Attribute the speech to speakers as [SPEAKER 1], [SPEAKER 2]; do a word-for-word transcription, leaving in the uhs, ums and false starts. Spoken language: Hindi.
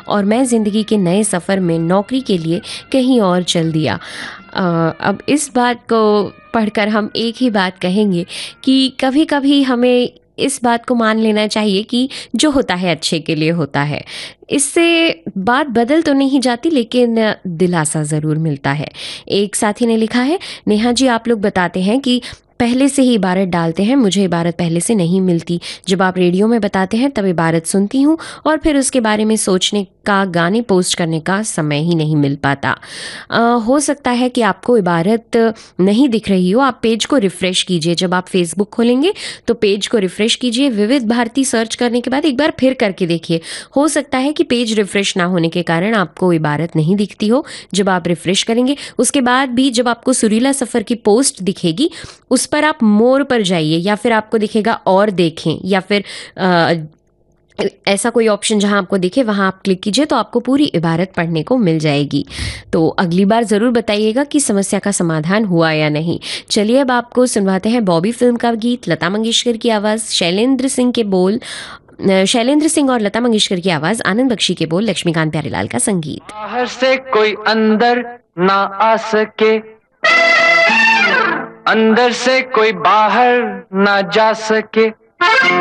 [SPEAKER 1] और मैं ज़िंदगी के नए सफ़र में नौकरी के लिए कहीं और चल दिया। अ, अब इस बात को पढ़कर हम एक ही बात कहेंगे कि कभी-कभी हमें इस बात को मान लेना चाहिए कि जो होता है अच्छे के लिए होता है। इससे बात बदल तो नहीं जाती, लेकिन दिलासा ज़रूर मिलता है। एक साथी ने लिखा है, नेहा जी आप लोग बताते हैं कि पहले से ही इबारत डालते हैं, मुझे इबारत पहले से नहीं मिलती। जब आप रेडियो में बताते हैं तब इबारत सुनती हूँ और फिर उसके बारे में सोचने का, गाने पोस्ट करने का समय ही नहीं मिल पाता। अ, हो सकता है कि आपको इबारत नहीं दिख रही हो, आप पेज को रिफ़्रेश कीजिए। जब आप फ़ेसबुक खोलेंगे तो पेज को रिफ़्रेश कीजिए, विविध भारती सर्च करने के बाद एक बार फिर करके देखिए। हो सकता है कि पेज रिफ़्रेश ना होने के कारण आपको इबारत नहीं दिखती हो। जब आप रिफ़्रेश करेंगे उसके बाद भी जब आपको सुरीला सफ़र की पोस्ट दिखेगी, उस पर आप मोर पर जाइए या फिर आपको दिखेगा और देखें, या फिर अ, ऐसा कोई ऑप्शन जहां आपको दिखे वहां आप क्लिक कीजिए तो आपको पूरी इबारत पढ़ने को मिल जाएगी। तो अगली बार ज़रूर बताइएगा कि समस्या का समाधान हुआ या नहीं। चलिए अब आपको सुनवाते हैं बॉबी फिल्म का गीत, लता मंगेशकर की आवाज़, शैलेंद्र सिंह के बोल, अ, शैलेंद्र सिंह और लता मंगेशकर की आवाज़, आनंद बख्शी के बोल, लक्ष्मीकांत प्यारेलाल का संगीत।
[SPEAKER 2] बाहर से कोई अंदर ना आ सके, अंदर से कोई बाहर ना जा सके।